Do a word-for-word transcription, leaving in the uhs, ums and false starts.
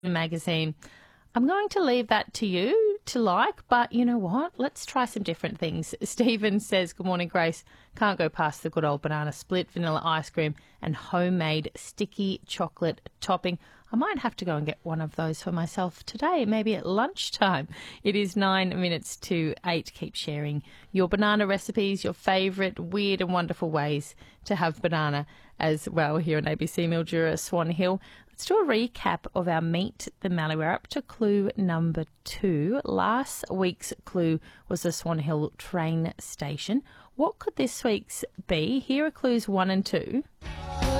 magazine. I'm going to leave that to you to like, but you know what? Let's try some different things. Stephen says, good morning, Grace. Can't go past the good old banana split, vanilla ice cream and homemade sticky chocolate topping. I might have to go and get one of those for myself today, maybe at lunchtime. It is nine minutes to eight. Keep sharing your banana recipes, your favourite weird and wonderful ways to have banana as well here on A B C Mildura Swan Hill. Let's do a recap of our Meet the Mallee. We're up to clue number two. Last week's clue was the Swan Hill train station. What could this week's be? Here are clues one and two.